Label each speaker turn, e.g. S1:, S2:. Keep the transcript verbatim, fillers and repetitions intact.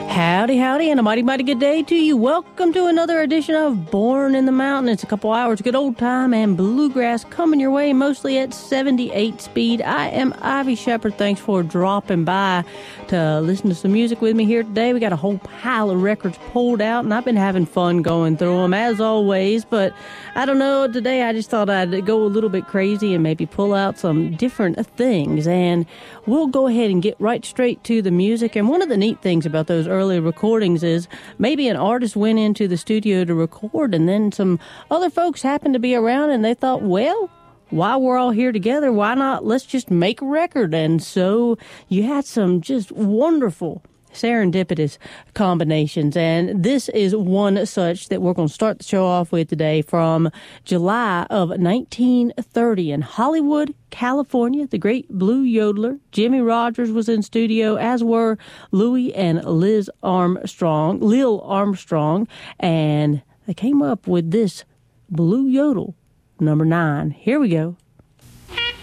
S1: Howdy, howdy, and a mighty, mighty good day to you. Welcome to another edition of Born in the Mountain. It's a couple hours, good old time, and bluegrass coming your way, mostly at seventy-eight speed. I am Ivy Shepherd. Thanks for dropping by to listen to some music with me here today. We got a whole pile of records pulled out, and I've been having fun going through them, as always. But I don't know, today I just thought I'd go a little bit crazy and maybe pull out some different things. And we'll go ahead and get right straight to the music. And one of the neat things about those early early recordings is maybe an artist went into the studio to record and then some other folks happened to be around and they thought, well, while we're all here together, why not let's just make a record? And so you had some just wonderful serendipitous combinations, and this is one such that we're going to start the show off with today from July of nineteen thirty in Hollywood, California. The great blue yodeler Jimmie Rodgers was in studio, as were Louis and Liz Armstrong, Lil Armstrong, and they came up with this blue yodel number nine. Here we go.